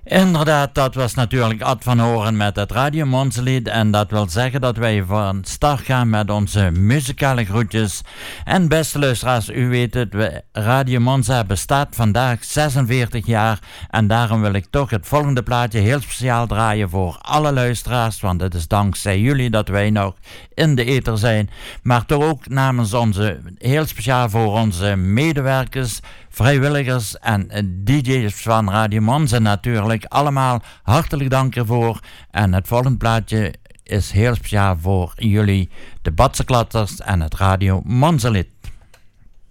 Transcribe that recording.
Inderdaad, dat was natuurlijk Ad van Horen met het Radio Monzelied. En dat wil zeggen dat wij van start gaan met onze muzikale groetjes. En beste luisteraars, u weet het, Radio Monza bestaat vandaag 46 jaar. En daarom wil ik toch het volgende plaatje heel speciaal draaien voor alle luisteraars. Want het is dankzij jullie dat wij nog in de ether zijn. Maar toch ook namens onze, heel speciaal voor onze medewerkers, vrijwilligers en DJ's van Radio Monza natuurlijk. Allemaal hartelijk dank ervoor. En het volgende plaatje is heel speciaal voor jullie, de Batsenklatters en het Radio Monza lied.